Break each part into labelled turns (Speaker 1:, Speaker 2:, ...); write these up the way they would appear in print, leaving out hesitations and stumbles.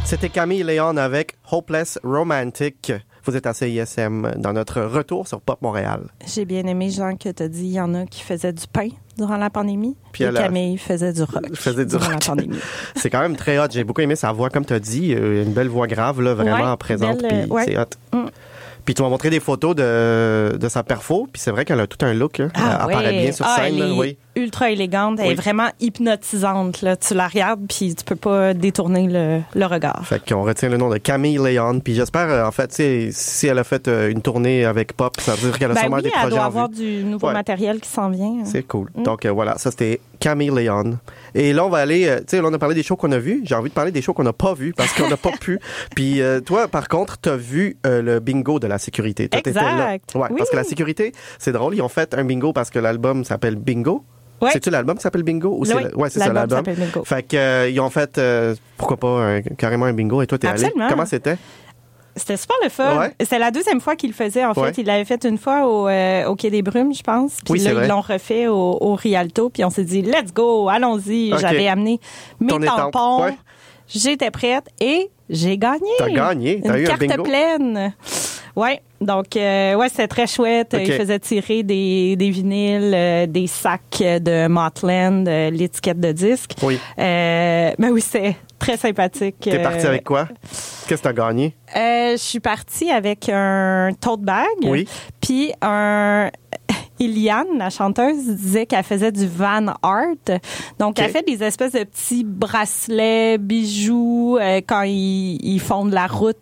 Speaker 1: C'était Camille Léon avec Hopeless Romantic. Vous êtes à CISM dans notre retour sur Pop Montréal.
Speaker 2: J'ai bien aimé, Jean, que tu as dit il y en a qui faisaient du pain durant la pandémie. Puis Camille faisait du rock durant la pandémie.
Speaker 1: C'est quand même très hot. J'ai beaucoup aimé sa voix, comme tu as dit. Une belle voix grave, là, vraiment présente. C'est hot. Puis tu m'as montré des photos de sa perfo, puis c'est vrai qu'elle a tout un look. Elle apparaît bien sur scène.
Speaker 2: Elle est ultra élégante, elle est vraiment hypnotisante. Là. Tu la regardes, puis tu peux pas détourner le regard.
Speaker 1: Fait qu'on retient le nom de Camille Léon. Puis j'espère, en fait, si elle a fait une tournée avec Pop, ça veut dire qu'elle a sûrement des projets
Speaker 2: elle doit avoir du nouveau matériel qui s'en vient.
Speaker 1: C'est cool. Donc voilà, ça c'était Camille Léon. Et là, on va aller, tu sais, là, on a parlé des shows qu'on a vus. J'ai envie de parler des shows qu'on n'a pas vus parce qu'on n'a pas pu. Puis toi, par contre, t'as vu le bingo de la sécurité. Toi,
Speaker 2: exact.
Speaker 1: Ouais, parce que la sécurité, c'est drôle. Ils ont fait un bingo parce que l'album s'appelle Bingo.
Speaker 2: Ouais.
Speaker 1: C'est-tu l'album qui s'appelle Bingo? Ou
Speaker 2: oui,
Speaker 1: c'est ça, l'album.
Speaker 2: Bingo.
Speaker 1: Fait que, ils ont fait, pourquoi pas, carrément un bingo. Et toi, t'es allé. Comment c'était?
Speaker 2: C'était super le fun.
Speaker 1: Ouais.
Speaker 2: C'est la deuxième fois qu'il le faisait, en fait. Ouais. Il l'avait fait une fois au Quai des Brumes, je pense. Puis là, ils l'ont refait au Rialto. Puis on s'est dit, let's go, allons-y. Okay. J'avais amené mes tampons. Ouais. J'étais prête et j'ai gagné.
Speaker 1: T'as gagné? T'as eu un bingo?
Speaker 2: Une carte pleine. Ouais. Donc, c'était très chouette. Okay. Ils faisaient tirer des vinyles, des sacs de Motland, l'étiquette de disque.
Speaker 1: Oui.
Speaker 2: Mais oui, c'est très sympathique.
Speaker 1: T'es partie avec quoi? Qu'est-ce que t'as gagné?
Speaker 2: Je suis partie avec un tote bag.
Speaker 1: Oui.
Speaker 2: Puis Iliane, la chanteuse, disait qu'elle faisait du van art. Donc, elle fait des espèces de petits bracelets, bijoux quand ils font de la route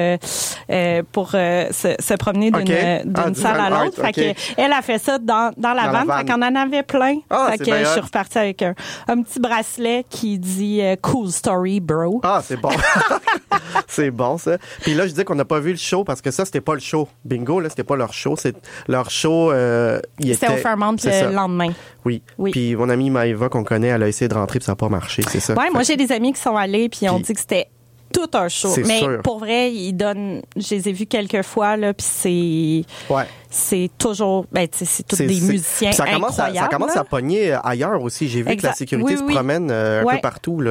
Speaker 2: pour se promener d'une salle à l'autre. Fait que elle a fait ça dans la van. Fait qu'on en avait plein. Fait que je suis repartie avec un petit bracelet qui dit Cool Story, bro.
Speaker 1: Ah, c'est bon. C'est bon, ça. Puis là, je disais qu'on n'a pas vu le show parce que ça, c'était pas le show. Bingo, là, c'était pas leur show. Leur show,
Speaker 2: c'était au Fairmont le lendemain.
Speaker 1: Oui. Puis mon amie Maëva, qu'on connaît, elle a essayé de rentrer puis ça n'a pas marché, c'est ça?
Speaker 2: Ouais, moi, j'ai des amis qui sont allés puis ont dit que c'était tout un show. Mais
Speaker 1: sûr.
Speaker 2: Pour vrai, ils donnent. Je les ai vus quelques fois là, puis c'est toujours. C'est tous des musiciens incroyables.
Speaker 1: Ça commence à pogner ailleurs aussi. J'ai vu que la sécurité se promène un peu partout là.